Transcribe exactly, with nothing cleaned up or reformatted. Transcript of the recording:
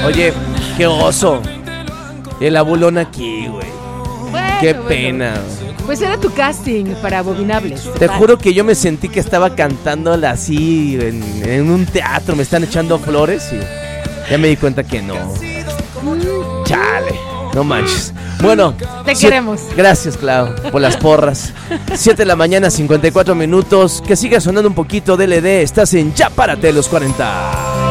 Oye, qué oso. El abulón aquí, güey. Bueno, Qué bueno. pena. Pues era tu casting para Abominables. Te juro que yo me sentí que estaba cantándola así en, en un teatro. Me están echando flores y ya me di cuenta que no. Chale, no manches. Bueno, Te siete- queremos. Gracias, Clau, por las porras. siete de la mañana, cincuenta y cuatro minutos. Que siga sonando un poquito de L D. Estás en Ya Párate los cuarenta.